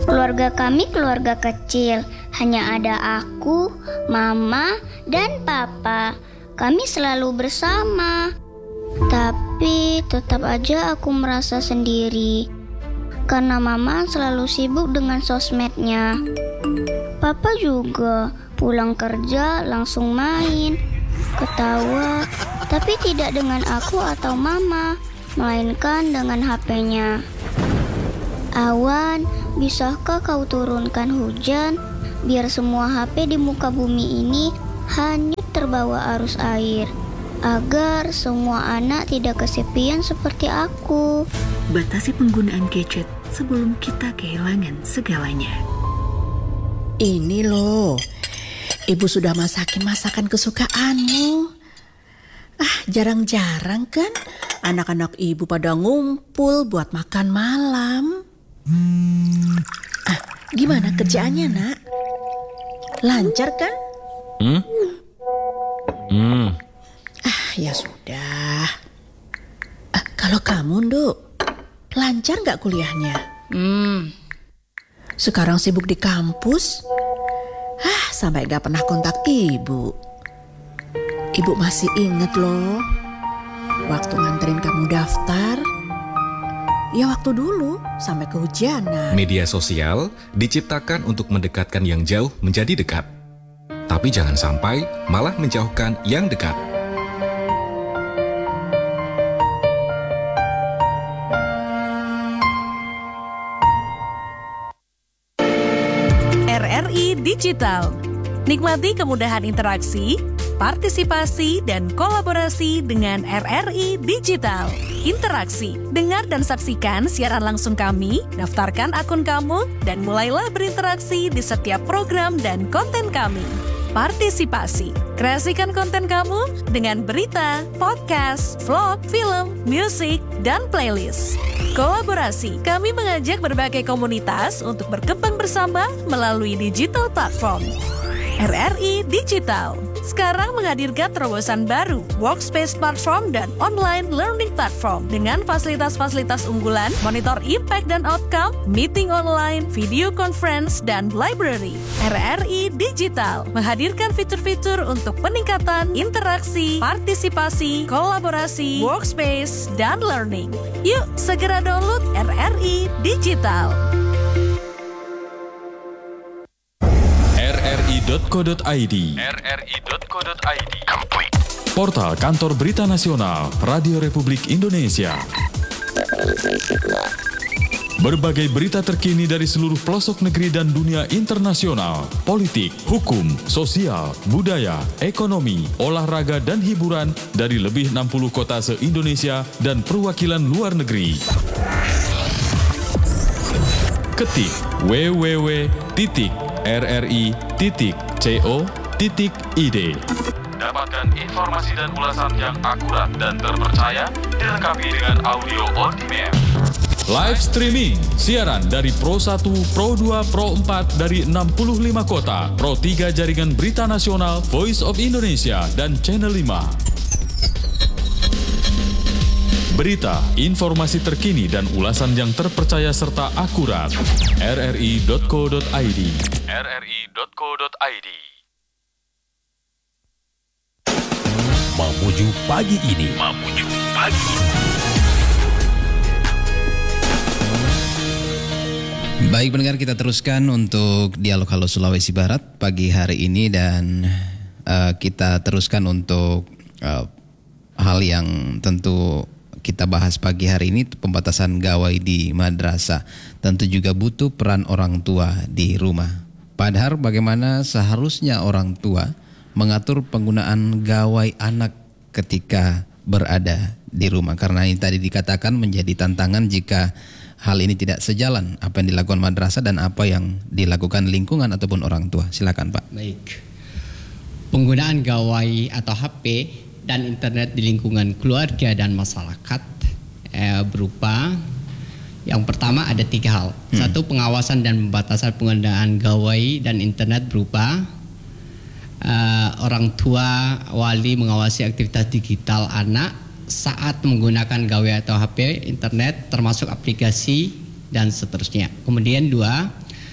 Keluarga kami keluarga kecil, hanya ada aku, mama, dan papa. Kami selalu bersama. Tapi tetap aja aku merasa sendiri, karena mama selalu sibuk dengan sosmednya. Papa juga pulang kerja langsung main, ketawa, tapi tidak dengan aku atau mama, melainkan dengan HP-nya. Awan, bisakah kau turunkan hujan biar semua HP di muka bumi ini hanyut terbawa arus air, agar semua anak tidak kesepian seperti aku? Batasi penggunaan gadget sebelum kita kehilangan segalanya. Ini loh, ibu sudah masakin masakan kesukaanmu. Jarang-jarang kan anak-anak ibu pada ngumpul buat makan malam. Gimana kerjaannya, Nak? Lancar kan? Ya sudah. Kalau kamu, Nduk, lancar gak kuliahnya? Sekarang sibuk di kampus. Sampai gak pernah kontak ibu. Ibu masih inget loh, waktu nganterin kamu daftar. Ya waktu dulu, sampai kehujanan. Media sosial diciptakan untuk mendekatkan yang jauh menjadi dekat. Tapi jangan sampai malah menjauhkan yang dekat. RRI Digital. Nikmati kemudahan interaksi, partisipasi, dan kolaborasi dengan RRI Digital. Interaksi, dengar dan saksikan siaran langsung kami, daftarkan akun kamu, dan mulailah berinteraksi di setiap program dan konten kami. Partisipasi, kreasikan konten kamu dengan berita, podcast, vlog, film, musik, dan playlist. Kolaborasi, kami mengajak berbagai komunitas untuk berkembang bersama melalui digital platform. RRI Digital sekarang menghadirkan terobosan baru, workspace platform dan online learning platform dengan fasilitas-fasilitas unggulan, monitor impact dan outcome, meeting online, video conference, dan library. RRI Digital menghadirkan fitur-fitur untuk peningkatan interaksi, partisipasi, kolaborasi, workspace, dan learning. Yuk, segera download RRI Digital. rri.co.id Portal Kantor Berita Nasional Radio Republik Indonesia. Berbagai berita terkini dari seluruh pelosok negeri dan dunia internasional, politik, hukum, sosial, budaya, ekonomi, olahraga, dan hiburan dari lebih 60 kota se-Indonesia dan perwakilan luar negeri. Ketik www.rri.co.id. Dapatkan informasi dan ulasan yang akurat dan terpercaya, dilengkapi dengan audio on demand. Live streaming, siaran dari Pro 1, Pro 2, Pro 4 dari 65 kota, Pro 3 Jaringan Berita Nasional, Voice of Indonesia, dan Channel 5. Berita, informasi terkini dan ulasan yang terpercaya serta akurat. rri.co.id. rri.co.id. Mamuju pagi ini. Baik pendengar, kita teruskan untuk Dialog Halo Sulawesi Barat pagi hari ini, dan kita teruskan untuk hal yang tentu kita bahas pagi hari ini, pembatasan gawai di madrasah. Tentu juga butuh peran orang tua di rumah. Padahal bagaimana seharusnya orang tua mengatur penggunaan gawai anak ketika berada di rumah. Karena ini tadi dikatakan menjadi tantangan jika hal ini tidak sejalan apa yang dilakukan madrasah dan apa yang dilakukan lingkungan ataupun orang tua. Silakan Pak. Baik. Penggunaan gawai atau HP dan internet di lingkungan keluarga dan masyarakat berupa, yang pertama ada 3 hal. Satu, pengawasan dan pembatasan penggunaan gawai dan internet berupa orang tua, wali mengawasi aktivitas digital anak saat menggunakan gawai atau HP, internet, termasuk aplikasi dan seterusnya. Kemudian 2,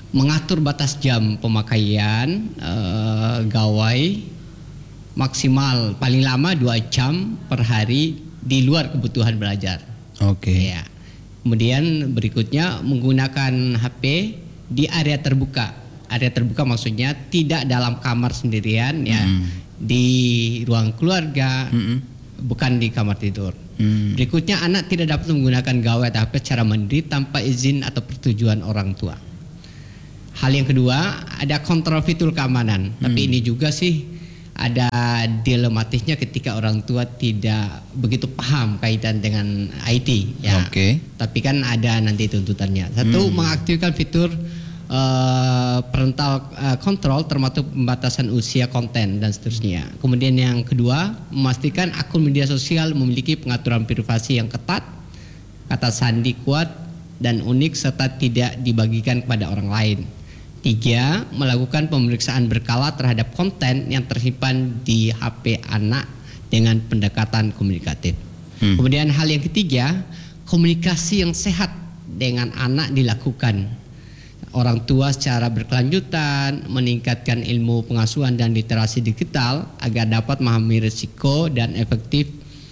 mengatur batas jam pemakaian gawai maksimal paling lama 2 jam per hari di luar kebutuhan belajar. Oke. Ya. Kemudian berikutnya menggunakan HP di area terbuka. Area terbuka maksudnya tidak dalam kamar sendirian ya, di ruang keluarga, bukan di kamar tidur. Berikutnya anak tidak dapat menggunakan gawai atau HP secara mandiri tanpa izin atau persetujuan orang tua. Hal yang kedua, ada kontrol fitur keamanan. Tapi ini juga sih ada dilematisnya ketika orang tua tidak begitu paham kaitan dengan IT ya. Tapi kan ada nanti tuntutannya. Satu, mengaktifkan fitur parental control termasuk pembatasan usia konten dan seterusnya. Kemudian yang kedua, memastikan akun media sosial memiliki pengaturan privasi yang ketat, kata sandi kuat dan unik serta tidak dibagikan kepada orang lain. 3, melakukan pemeriksaan berkala terhadap konten yang tersimpan di HP anak dengan pendekatan komunikatif. Kemudian hal yang ketiga, komunikasi yang sehat dengan anak dilakukan. Orang tua secara berkelanjutan meningkatkan ilmu pengasuhan dan literasi digital agar dapat memahami risiko dan efektif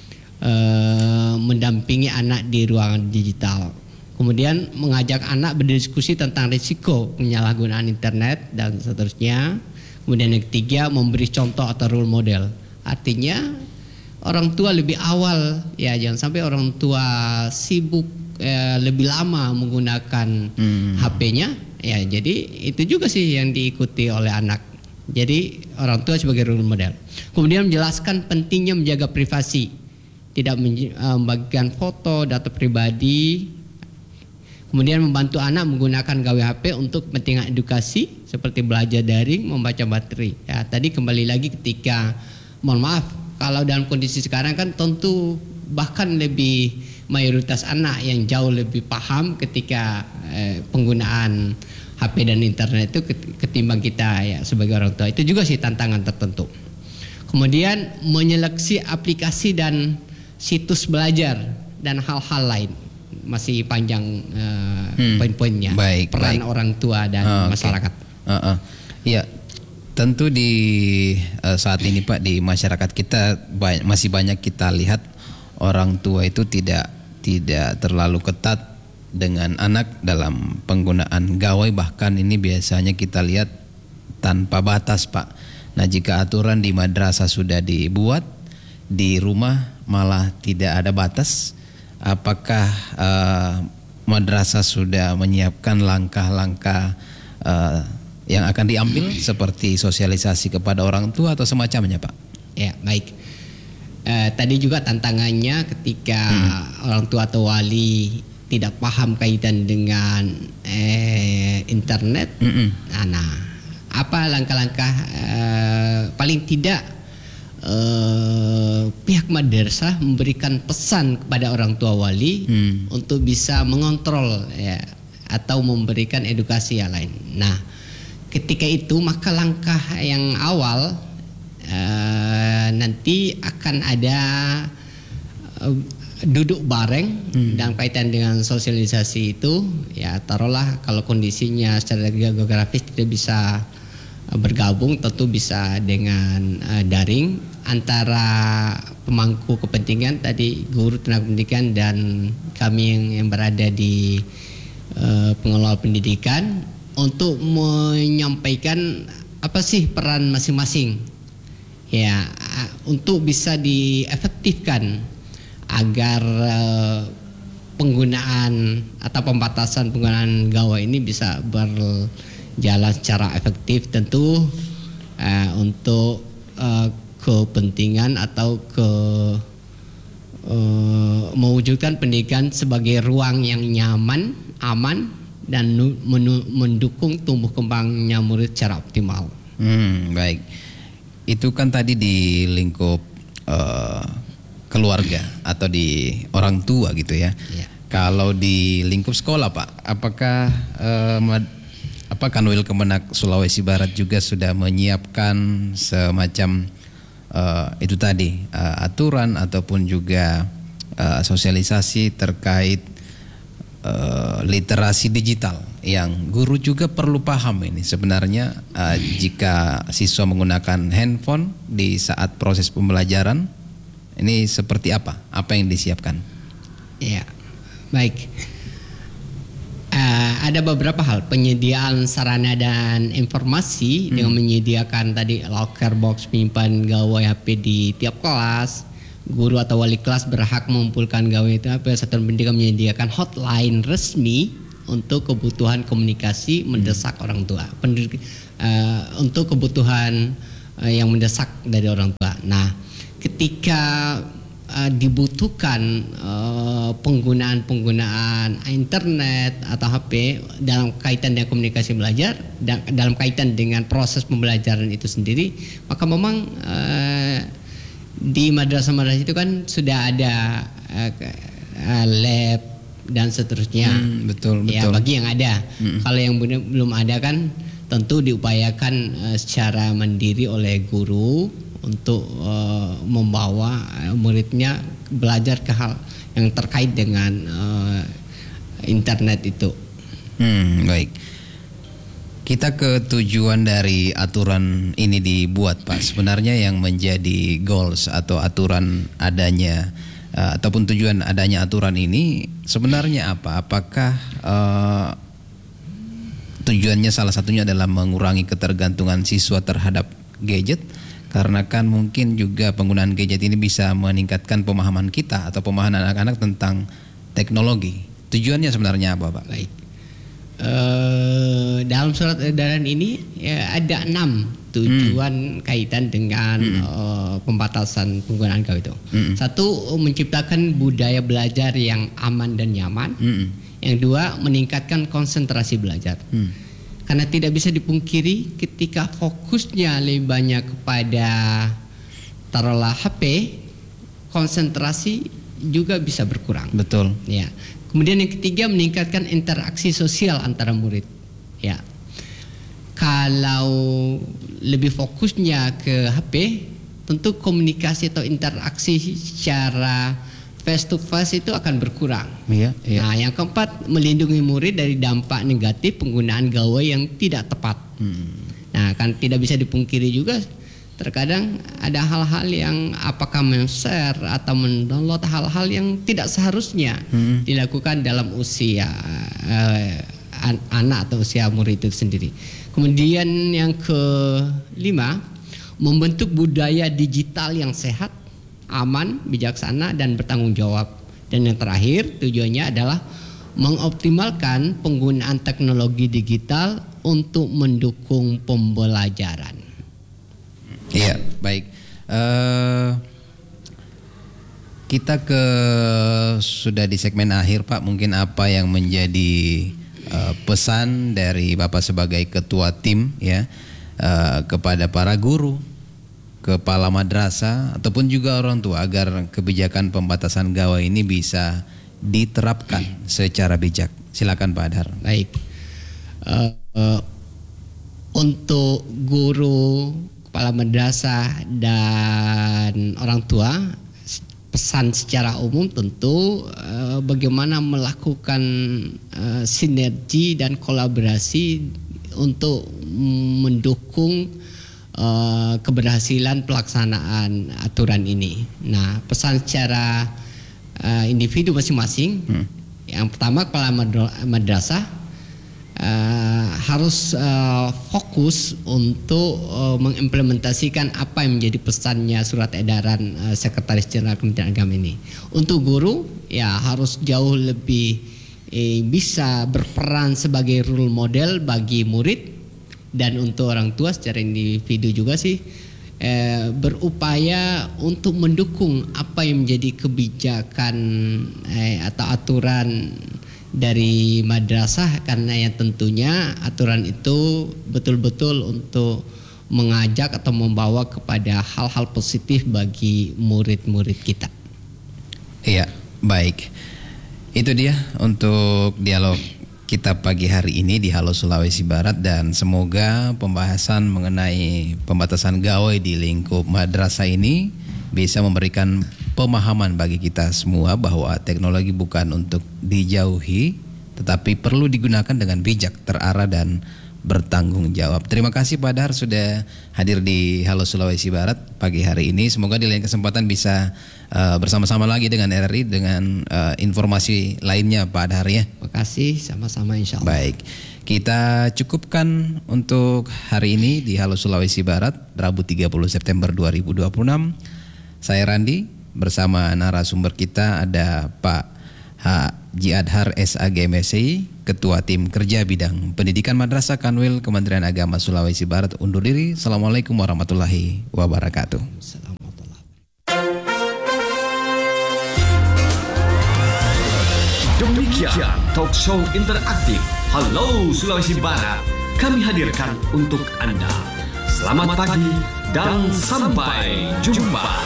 mendampingi anak di ruangan digital. Kemudian mengajak anak berdiskusi tentang risiko penyalahgunaan internet dan seterusnya. Kemudian yang ketiga, memberi contoh atau role model. Artinya orang tua lebih awal ya, jangan sampai orang tua sibuk lebih lama menggunakan HP-nya ya. Jadi itu juga sih yang diikuti oleh anak. Jadi orang tua sebagai role model. Kemudian menjelaskan pentingnya menjaga privasi, tidak membagikan foto, data pribadi. Kemudian membantu anak menggunakan gawai HP untuk kepentingan edukasi seperti belajar daring, membaca materi. Ya, tadi kembali lagi ketika, mohon maaf, kalau dalam kondisi sekarang kan tentu bahkan lebih mayoritas anak yang jauh lebih paham ketika penggunaan HP dan internet itu ketimbang kita ya sebagai orang tua. Itu juga sih tantangan tertentu. Kemudian menyeleksi aplikasi dan situs belajar dan hal-hal lain. Masih panjang poin-poinnya. Peran orang tua dan masyarakat. Iya, tentu di saat ini Pak, di masyarakat kita masih banyak kita lihat orang tua itu tidak terlalu ketat dengan anak dalam penggunaan gawai, bahkan ini biasanya kita lihat tanpa batas Pak. Nah, jika aturan di madrasah sudah dibuat, di rumah malah tidak ada batas. Apakah madrasah sudah menyiapkan langkah-langkah yang akan diambil seperti sosialisasi kepada orang tua atau semacamnya Pak? Ya, baik. Tadi juga tantangannya ketika orang tua atau wali tidak paham kaitan dengan internet. Nah, apa langkah-langkah paling tidak pihak madrasah memberikan pesan kepada orang tua wali untuk bisa mengontrol ya, atau memberikan edukasi yang lain. Nah, ketika itu maka langkah yang awal nanti akan ada duduk bareng dan kaitan dengan sosialisasi itu ya, taruhlah kalau kondisinya secara geografis tidak bisa bergabung, tentu bisa dengan daring antara pemangku kepentingan tadi, guru, tenaga pendidikan dan kami yang berada di pengelola pendidikan untuk menyampaikan apa sih peran masing-masing ya, untuk bisa diefektifkan agar penggunaan atau pembatasan penggunaan gawai ini bisa berjalan secara efektif, tentu untuk kepentingan atau mewujudkan pendidikan sebagai ruang yang nyaman, aman dan mendukung tumbuh kembangnya murid secara optimal. Baik. Itu kan tadi di lingkup keluarga atau di orang tua gitu ya. Kalau di lingkup sekolah Pak, apakah Kanwil Kemenak Sulawesi Barat juga sudah menyiapkan semacam itu tadi aturan ataupun juga sosialisasi terkait literasi digital yang guru juga perlu paham ini sebenarnya jika siswa menggunakan handphone di saat proses pembelajaran ini seperti apa yang disiapkan? Ya, baik. Ada beberapa hal, penyediaan sarana dan informasi dengan menyediakan tadi locker box penyimpan gawai HP di tiap kelas. Guru atau wali kelas berhak mengumpulkan gawai itu HP. Satuan pendidikan menyediakan hotline resmi untuk kebutuhan komunikasi mendesak orang tua. Untuk kebutuhan yang mendesak dari orang tua. Nah, ketika dibutuhkan penggunaan internet atau HP dalam kaitan dengan komunikasi belajar, dalam kaitan dengan proses pembelajaran itu sendiri, maka memang di madrasah-madrasah itu kan sudah ada lab dan seterusnya. Betul. Ya, bagi yang ada. Kalau yang belum ada kan tentu diupayakan secara mandiri oleh guru untuk membawa muridnya belajar ke hal yang terkait dengan internet itu. Baik. Kita ke tujuan dari aturan ini dibuat, Pak. Sebenarnya yang menjadi goals atau aturan adanya ataupun tujuan adanya aturan ini sebenarnya apa? Apakah tujuannya salah satunya adalah mengurangi ketergantungan siswa terhadap gadget? Karena kan mungkin juga penggunaan gadget ini bisa meningkatkan pemahaman kita atau pemahaman anak-anak tentang teknologi. Tujuannya sebenarnya apa, Pak? Baik. Dalam surat edaran ini ada 6 tujuan kaitan dengan pembatasan penggunaan gawai itu. Satu, menciptakan budaya belajar yang aman dan nyaman. Yang dua, meningkatkan konsentrasi belajar. Karena tidak bisa dipungkiri ketika fokusnya lebih banyak kepada taruhlah HP, konsentrasi juga bisa berkurang. Betul. Ya. Kemudian yang ketiga, meningkatkan interaksi sosial antara murid. Ya. Kalau lebih fokusnya ke HP, tentu komunikasi atau interaksi secara face to face itu akan berkurang. Iya. Nah, yang keempat, melindungi murid dari dampak negatif penggunaan gawai yang tidak tepat. Nah, kan tidak bisa dipungkiri juga terkadang ada hal-hal yang apakah men-share atau mendownload hal-hal yang tidak seharusnya dilakukan dalam usia anak atau usia murid itu sendiri. Kemudian yang kelima, membentuk budaya digital yang sehat, aman, bijaksana, dan bertanggung jawab. Dan yang terakhir, tujuannya adalah mengoptimalkan penggunaan teknologi digital untuk mendukung pembelajaran. Iya, baik. Kita sudah di segmen akhir, Pak. Mungkin apa yang menjadi pesan dari Bapak sebagai ketua tim ya kepada para guru, kepala madrasah ataupun juga orang tua agar kebijakan pembatasan gawai ini bisa diterapkan secara bijak. Silakan Pak Adhar. Baik. Untuk guru, kepala madrasah dan orang tua, pesan secara umum tentu bagaimana melakukan sinergi dan kolaborasi untuk mendukung keberhasilan pelaksanaan aturan ini. Nah, pesan secara individu masing-masing. Yang pertama, kepala madrasah harus fokus untuk mengimplementasikan apa yang menjadi pesannya surat edaran Sekretaris Jenderal Kementerian Agama ini. Untuk guru ya harus jauh lebih bisa berperan sebagai role model bagi murid, dan untuk orang tua secara individu juga sih berupaya untuk mendukung apa yang menjadi kebijakan atau aturan dari madrasah, karena yang tentunya aturan itu betul-betul untuk mengajak atau membawa kepada hal-hal positif bagi murid-murid kita. Iya, baik. Itu dia untuk dialog kita pagi hari ini di Halo Sulawesi Barat, dan semoga pembahasan mengenai pembatasan gawai di lingkup madrasah ini bisa memberikan pemahaman bagi kita semua bahwa teknologi bukan untuk dijauhi tetapi perlu digunakan dengan bijak, terarah dan bertanggung jawab. Terima kasih Pak Dahar sudah hadir di Halo Sulawesi Barat pagi hari ini. Semoga di lain kesempatan bisa bersama-sama lagi dengan RRI dengan informasi lainnya Pak Dahar ya. Terima kasih, sama-sama insya Allah. Baik, kita cukupkan untuk hari ini di Halo Sulawesi Barat, Rabu 30 September 2026. Saya Randi, bersama narasumber kita ada Pak Haji Adhar SAG MSI, Ketua Tim Kerja Bidang Pendidikan Madrasah Kanwil Kementerian Agama Sulawesi Barat undur diri. Assalamualaikum warahmatullahi wabarakatuh. Demikian talk show interaktif Halo Sulawesi Barat kami hadirkan untuk Anda. Selamat pagi dan sampai jumpa.